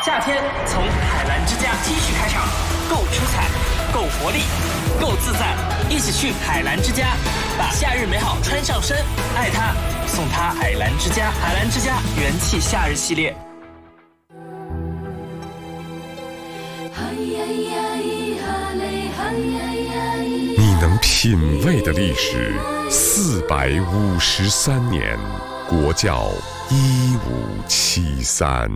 夏天从海澜之家 T 恤开场，够出彩，够活力，够自在，一起去海澜之家，把夏日美好穿上身，爱它，送它海澜之家。海澜之家元气夏日系列。 你能品味的历史453年，国窖1573。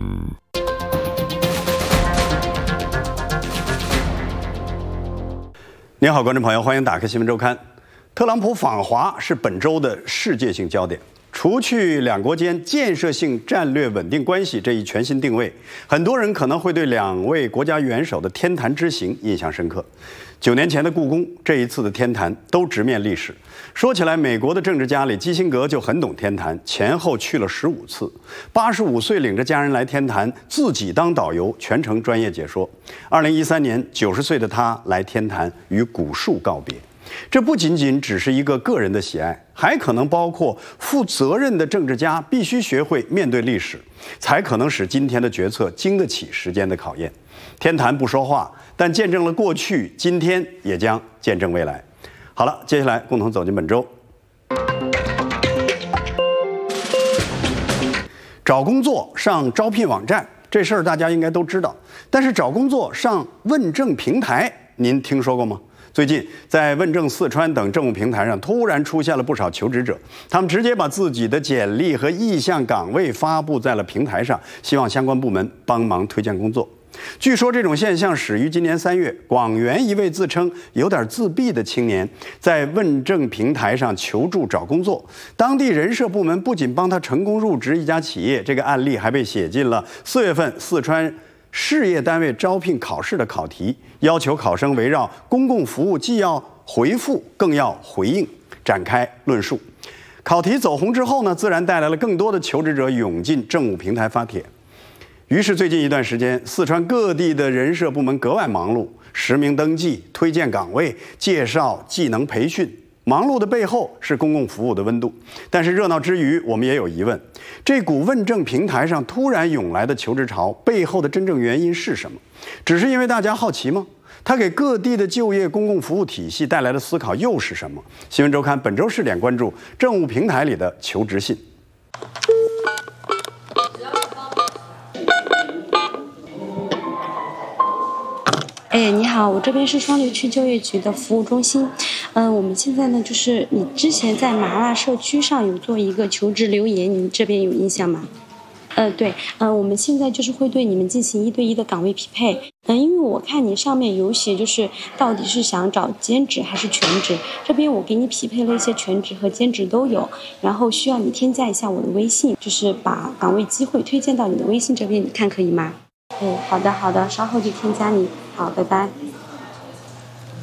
您好，观众朋友，欢迎打开新闻周刊。特朗普访华是本周的世界性焦点。除去两国间建设性战略稳定关系这一全新定位，很多人可能会对两位国家元首的天坛之行印象深刻。9年前的故宫，这一次的天坛都直面历史。说起来，美国的政治家里基辛格就很懂天坛，前后去了15次。85岁领着家人来天坛，自己当导游，全程专业解说。2013年，90岁的他来天坛与古树告别。这不仅仅只是一个个人的喜爱，还可能包括负责任的政治家必须学会面对历史，才可能使今天的决策经得起时间的考验。天坛不说话，但见证了过去，今天也将见证未来。好了，接下来共同走进本周。找工作上招聘网站，这事儿大家应该都知道，但是找工作上问政平台，您听说过吗？最近，在问政四川等政务平台上，突然出现了不少求职者，他们直接把自己的简历和意向岗位发布在了平台上，希望相关部门帮忙推荐工作。据说这种现象始于今年3月，广元一位自称有点自闭的青年，在问政平台上求助找工作，当地人社部门不仅帮他成功入职一家企业，这个案例还被写进了4月份四川事业单位招聘考试的考题，要求考生围绕公共服务既要回复更要回应展开论述。考题走红之后呢，自然带来了更多的求职者涌进政务平台发帖。于是最近一段时间，四川各地的人社部门格外忙碌，实名登记、推荐岗位、介绍技能培训。忙碌的背后是公共服务的温度，但是热闹之余，我们也有疑问：这股问政平台上突然涌来的求职潮背后的真正原因是什么？只是因为大家好奇吗？它给各地的就业公共服务体系带来的思考又是什么？新闻周刊本周视点关注政务平台里的求职信。 你好，我这边是双流区就业局的服务中心。我们现在呢，就是你之前在麻辣社区上有做一个求职留言，你这边有印象吗？对，我们现在就是会对你们进行1对1的岗位匹配。因为我看你上面有写，就是到底是想找兼职还是全职，这边我给你匹配了一些全职和兼职都有，然后需要你添加一下我的微信，就是把岗位机会推荐到你的微信这边，你看可以吗？好的，稍后就添加你。好，拜拜。